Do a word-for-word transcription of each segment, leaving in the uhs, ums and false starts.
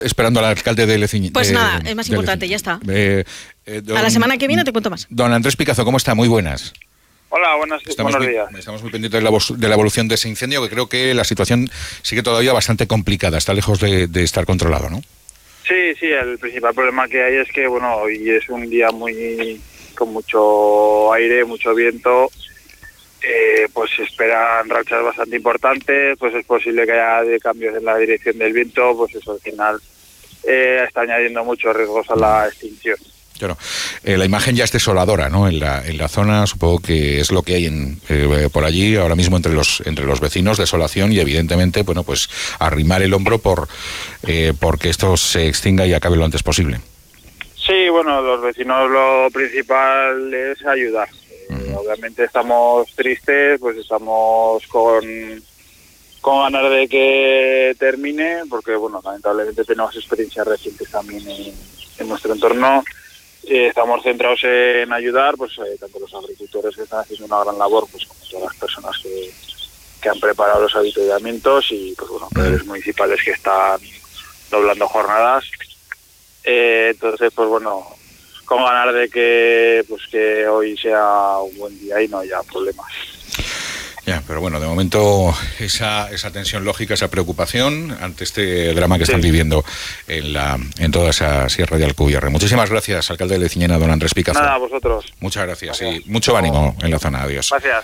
Esperando al alcalde de Leciñán. Pues nada, es más importante, ya está. Eh, eh, don, a la semana que viene te cuento más. Don Andrés Picazo, ¿cómo está? Muy buenas. Hola, buenas, estamos buenos muy, días. Estamos muy pendientes de la, de la evolución de ese incendio, que creo que la situación sigue todavía bastante complicada, está lejos de, de estar controlado, ¿no? Sí, sí, el principal problema que hay es que, bueno, hoy es un día muy con mucho aire, mucho viento, eh, pues se esperan rachas bastante importantes, pues es posible que haya de cambios en la dirección del viento, pues eso al final eh, está añadiendo muchos riesgos a la extinción. Claro. Eh, la imagen ya es desoladora, ¿no? En la, en la zona, supongo que es lo que hay en, eh, por allí ahora mismo entre los entre los vecinos, desolación y evidentemente, bueno, pues arrimar el hombro por eh, porque esto se extinga y acabe lo antes posible. Sí, bueno, los vecinos lo principal es ayudar. Uh-huh. Eh, obviamente estamos tristes, pues estamos con, con ganas de que termine, porque, bueno, lamentablemente tenemos experiencias recientes también en, en nuestro entorno. Eh, estamos centrados en ayudar, pues eh, tanto los agricultores que están haciendo una gran labor, pues como todas las personas que, que han preparado los avituallamientos y pues bueno, poderes municipales que están doblando jornadas. Eh, entonces, pues bueno, con ganas de que pues que hoy sea un buen día y no haya problemas. Ya, pero bueno, de momento esa esa tensión lógica, esa preocupación ante este drama que sí. están viviendo en la en toda esa Sierra de Alcubierre. Muchísimas gracias, alcalde de Leciñana, don Andrés Picazo. Nada, a vosotros. Muchas gracias, gracias. Y mucho ánimo en la zona. Adiós. Gracias.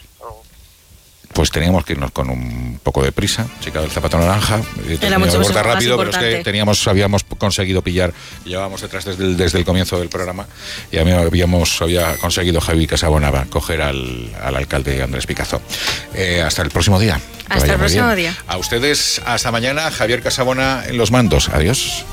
Pues teníamos que irnos con un poco de prisa, chica del zapato naranja. Era mucho más rápido, importante. Pero es que teníamos, habíamos conseguido pillar, llevábamos detrás desde el, desde el comienzo del programa, y habíamos había conseguido Javi Casabona coger al, al alcalde Andrés Picazo. Eh, hasta el próximo día. Hasta el próximo día. A ustedes, hasta mañana. Javier Casabona en los mandos. Adiós.